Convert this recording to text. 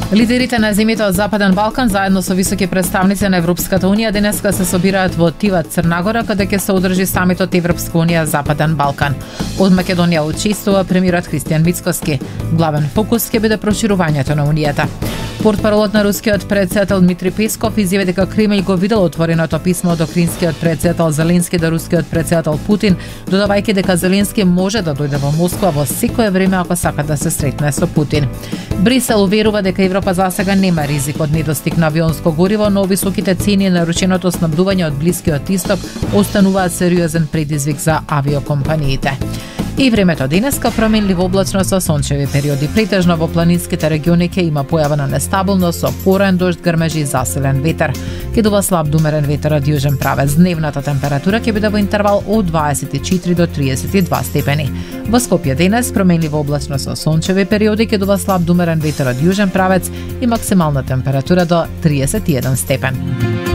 Лидерите на земјите од Западен Балкан заедно со високи представници на Европската унија денеска се собираат во Тиват, Црна Гора, каде ќе се одржи самитот Европска унија Западен Балкан. Од Македонија учествува премиерот Христијан Мицкоски. Главен фокус ќе биде проширувањето на унијата. Портпаролот на рускиот претседател Дмитрий Песков изјави дека Кремљ го видел отвореното писмо од украинскиот претседател Зеленски до рускиот претседател Путин, додавајќи дека Зеленски може да дојде во Москва во секое време ако сака да се сретне со Путин. Брисел уверува дека Европа засега нема ризик од недостиг на авионско гориво, но високите цени и нарушеното снабдување од Блискиот Исток остануваат сериозен предизвик за авиокомпаниите. И времето денеска променливо облачно со сончеви периоди. Претежно во планинските региони ќе има појава на нестабилност со порен дожд, грмежи и засилен ветер. Ќе дува слаб до умерен ветер од јужен правец. Дневната температура ќе биде во интервал од 24 до 32 степени. Во Скопје денес променливо облачно со сончеви периоди, ќе дува слаб до умерен ветер од јужен правец и максимална температура до 31 степен.